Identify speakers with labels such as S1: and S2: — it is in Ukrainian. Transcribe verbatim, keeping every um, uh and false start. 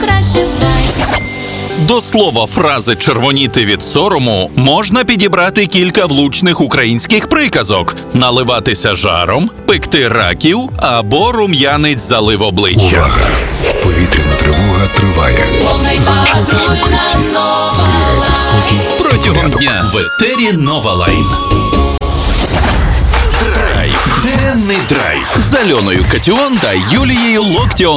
S1: краще знай.
S2: До слова фрази «червоніти від сорому» можна підібрати кілька влучних українських приказок: наливатися жаром, пекти раків або рум'янець залив обличчя.
S3: Увага! Повітряна тривога триває. Залишайтесь в укритті. Зберігайте спокій.
S2: Протягом дня в етері Нова Лайн. Драйв. Денний драйв з Альоною Катіон та Юлією Локтіон.